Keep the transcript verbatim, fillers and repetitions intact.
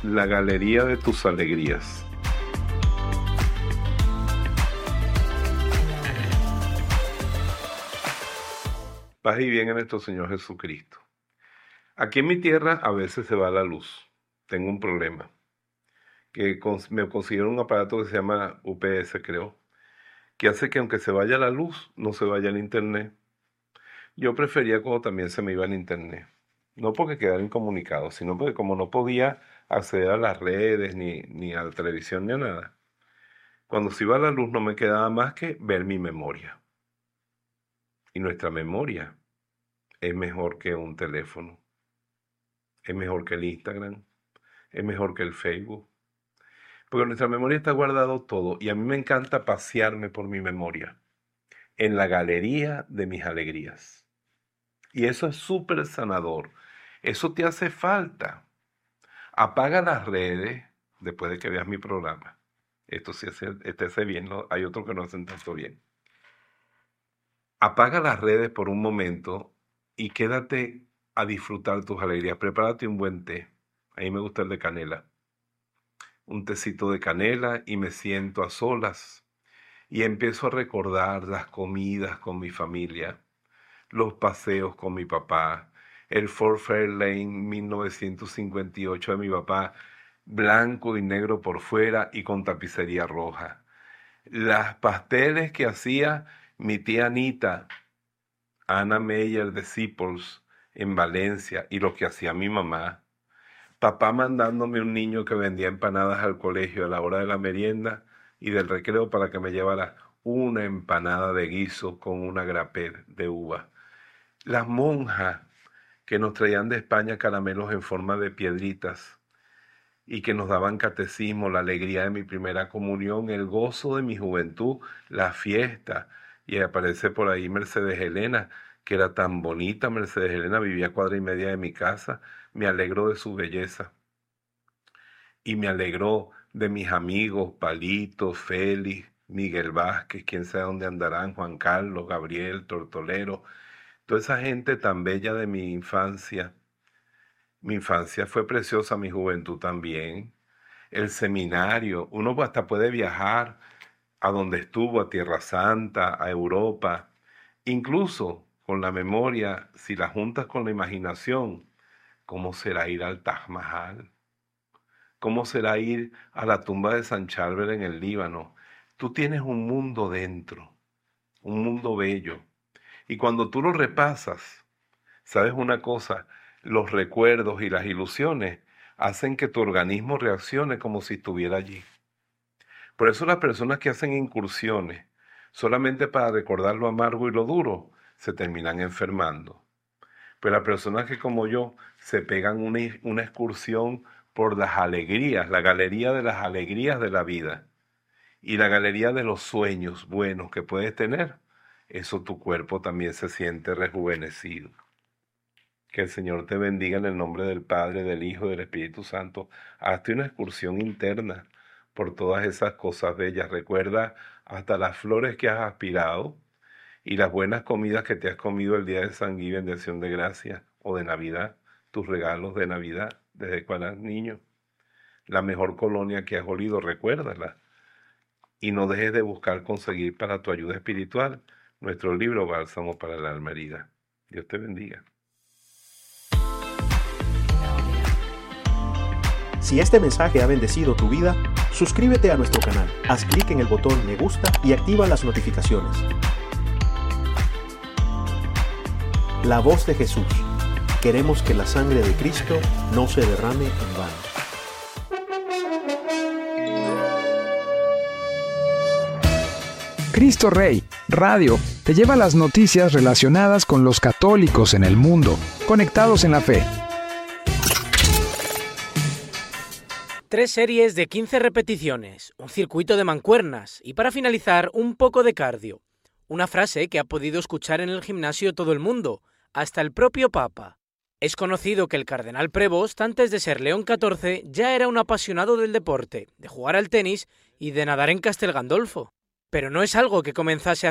la galería de tus alegrías. Paz y bien en nuestro Señor Jesucristo. Aquí en mi tierra a veces se va la luz. Tengo un problema. Que me consiguieron un aparato que se llama U P S, creo, que hace que aunque se vaya la luz, no se vaya el internet. Yo prefería cuando también se me iba el internet. No porque quedara incomunicado, sino porque como no podía acceder a las redes, ni, ni a la televisión, ni a nada, cuando se iba la luz no me quedaba más que ver mi memoria. Y nuestra memoria es mejor que un teléfono, es mejor que el Instagram, es mejor que el Facebook. Porque en nuestra memoria está guardado todo y a mí me encanta pasearme por mi memoria, en la galería de mis alegrías. Y eso es súper sanador. Eso te hace falta. Apaga las redes después de que veas mi programa. Esto sí hace, este hace bien, ¿no? Hay otros que no hacen tanto bien. Apaga las redes por un momento y quédate a disfrutar tus alegrías. Prepárate un buen té. A mí me gusta el de canela. Un tecito de canela y me siento a solas y empiezo a recordar las comidas con mi familia, los paseos con mi papá, el Ford Fairlane mil novecientos cincuenta y ocho de mi papá, blanco y negro por fuera y con tapicería roja. Las pasteles que hacía mi tía Anita, Ana Meyer de Sipos, en Valencia, y lo que hacía mi mamá. Papá mandándome un niño que vendía empanadas al colegio a la hora de la merienda y del recreo para que me llevara una empanada de guiso con una grapé de uva. Las monjas que nos traían de España caramelos en forma de piedritas y que nos daban catecismo, la alegría de mi primera comunión, el gozo de mi juventud, la fiesta. Y aparece por ahí Mercedes Helena, que era tan bonita. Mercedes Helena vivía a cuadra y media de mi casa. Me alegro de su belleza. Y me alegró de mis amigos, Palito, Félix, Miguel Vázquez, quién sabe dónde andarán, Juan Carlos, Gabriel, Tortolero, toda esa gente tan bella de mi infancia. Mi infancia fue preciosa, mi juventud también. El seminario, uno hasta puede viajar a donde estuvo, a Tierra Santa, a Europa, incluso con la memoria, si la juntas con la imaginación, ¿cómo será ir al Taj Mahal? ¿Cómo será ir a la tumba de San Charbel en el Líbano? Tú tienes un mundo dentro, un mundo bello. Y cuando tú lo repasas, ¿sabes una cosa? Los recuerdos y las ilusiones hacen que tu organismo reaccione como si estuviera allí. Por eso las personas que hacen incursiones solamente para recordar lo amargo y lo duro, se terminan enfermando. Pero las personas que como yo se pegan una, una excursión por las alegrías, la galería de las alegrías de la vida y la galería de los sueños buenos que puedes tener, eso tu cuerpo también se siente rejuvenecido. Que el Señor te bendiga en el nombre del Padre, del Hijo y del Espíritu Santo. Hazte una excursión interna por todas esas cosas bellas. Recuerda hasta las flores que has aspirado y las buenas comidas que te has comido el día de San Giving, de Acción de Gracia o de Navidad, tus regalos de Navidad desde cuando eras niño. La mejor colonia que has olido, recuérdala. Y no dejes de buscar conseguir para tu ayuda espiritual nuestro libro Bálsamo para el alma herida. Dios te bendiga. Si este mensaje ha bendecido tu vida, suscríbete a nuestro canal, haz clic en el botón me gusta y activa las notificaciones. La voz de Jesús. Queremos que la sangre de Cristo no se derrame en vano. Cristo Rey Radio te lleva las noticias relacionadas con los católicos en el mundo, conectados en la fe. Tres series de quince repeticiones, un circuito de mancuernas y para finalizar un poco de cardio. Una frase que ha podido escuchar en el gimnasio todo el mundo, hasta el propio Papa. Es conocido que el cardenal Prevost, antes de ser León catorce, ya era un apasionado del deporte, de jugar al tenis y de nadar en Castel Gandolfo. Pero no es algo que comenzase